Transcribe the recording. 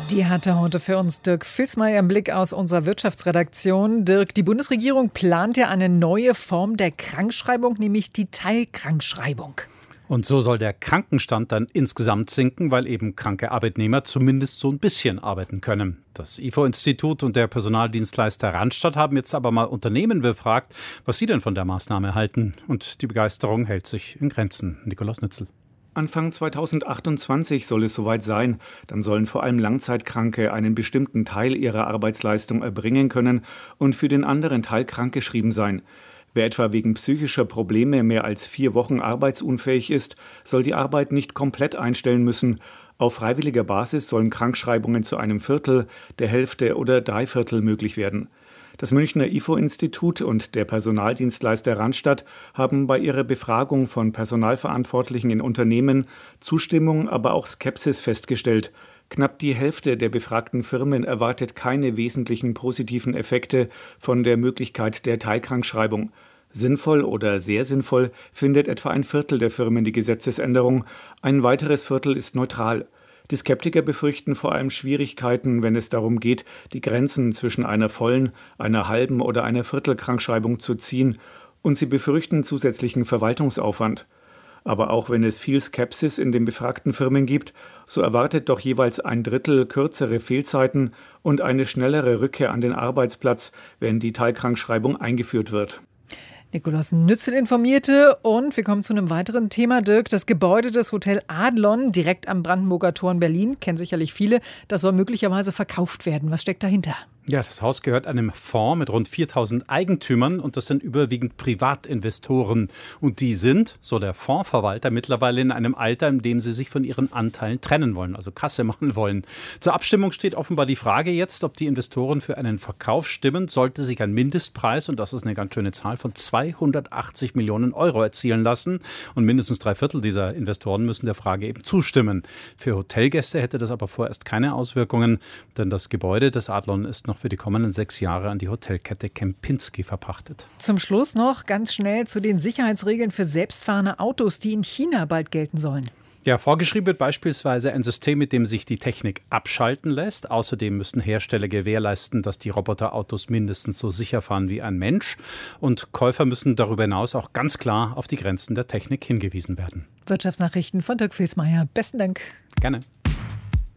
Die hatte heute für uns Dirk Filsmeier im Blick aus unserer Wirtschaftsredaktion. Dirk, die Bundesregierung plant ja eine neue Form der Krankschreibung, nämlich die Teilkrankschreibung. Und so soll der Krankenstand dann insgesamt sinken, weil eben kranke Arbeitnehmer zumindest so ein bisschen arbeiten können. Das IFO-Institut und der Personaldienstleister Randstad haben jetzt aber mal Unternehmen befragt, was sie denn von der Maßnahme halten. Und die Begeisterung hält sich in Grenzen. Nikolaus Nützel. Anfang 2028 soll es soweit sein. Dann sollen vor allem Langzeitkranke einen bestimmten Teil ihrer Arbeitsleistung erbringen können und für den anderen Teil krankgeschrieben sein. Wer etwa wegen psychischer Probleme mehr als 4 Wochen arbeitsunfähig ist, soll die Arbeit nicht komplett einstellen müssen. Auf freiwilliger Basis sollen Krankschreibungen zu einem Viertel, der Hälfte oder 3/4 möglich werden. Das Münchner IFO-Institut und der Personaldienstleister Randstad haben bei ihrer Befragung von Personalverantwortlichen in Unternehmen Zustimmung, aber auch Skepsis festgestellt. Knapp die Hälfte der befragten Firmen erwartet keine wesentlichen positiven Effekte von der Möglichkeit der Teilkrankschreibung. Sinnvoll oder sehr sinnvoll findet etwa ein Viertel der Firmen die Gesetzesänderung. Ein weiteres Viertel ist neutral. Die Skeptiker befürchten vor allem Schwierigkeiten, wenn es darum geht, die Grenzen zwischen einer vollen, einer halben oder einer Viertelkrankschreibung zu ziehen. Und sie befürchten zusätzlichen Verwaltungsaufwand. Aber auch wenn es viel Skepsis in den befragten Firmen gibt, so erwartet doch jeweils ein Drittel kürzere Fehlzeiten und eine schnellere Rückkehr an den Arbeitsplatz, wenn die Teilkrankschreibung eingeführt wird. Nikolaus Nützel informierte und wir kommen zu einem weiteren Thema, Dirk. Das Gebäude des Hotel Adlon direkt am Brandenburger Tor in Berlin, kennen sicherlich viele, das soll möglicherweise verkauft werden. Was steckt dahinter? Ja, das Haus gehört einem Fonds mit rund 4.000 Eigentümern und das sind überwiegend Privatinvestoren. Und die sind, so der Fondsverwalter, mittlerweile in einem Alter, in dem sie sich von ihren Anteilen trennen wollen, also Kasse machen wollen. Zur Abstimmung steht offenbar die Frage jetzt, ob die Investoren für einen Verkauf stimmen, sollte sich ein Mindestpreis, und das ist eine ganz schöne Zahl, von 280 Millionen Euro erzielen lassen. Und mindestens 3/4 dieser Investoren müssen der Frage eben zustimmen. Für Hotelgäste hätte das aber vorerst keine Auswirkungen, denn das Gebäude des Adlon ist noch für die kommenden 6 Jahre an die Hotelkette Kempinski verpachtet. Zum Schluss noch ganz schnell zu den Sicherheitsregeln für selbstfahrende Autos, die in China bald gelten sollen. Ja, vorgeschrieben wird beispielsweise ein System, mit dem sich die Technik abschalten lässt. Außerdem müssen Hersteller gewährleisten, dass die Roboterautos mindestens so sicher fahren wie ein Mensch. Und Käufer müssen darüber hinaus auch ganz klar auf die Grenzen der Technik hingewiesen werden. Wirtschaftsnachrichten von Dirk Filsmeier. Besten Dank. Gerne.